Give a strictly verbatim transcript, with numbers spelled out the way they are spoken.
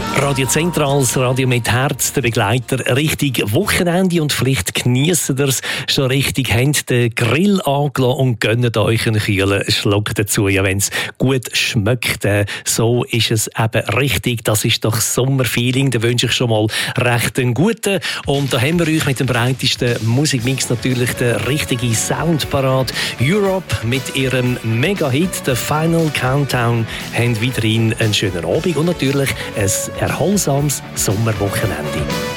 Radio Zentral, das Radio mit Herz, der Begleiter richtig Wochenende, und vielleicht geniessen ihr es schon richtig, habt den Grill angelassen und gönnt euch einen kühlen Schluck dazu, ja, wenn es gut schmeckt. Äh, so ist es eben richtig, das ist doch Sommerfeeling, da wünsche ich schon mal recht einen guten. Und da haben wir euch mit dem breitesten Musikmix natürlich den richtigen Sound parat. Europe mit ihrem Mega-Hit, der Final Countdown, haben weiterhin einen schönen Abend und natürlich ein erholsames Sommerwochenende.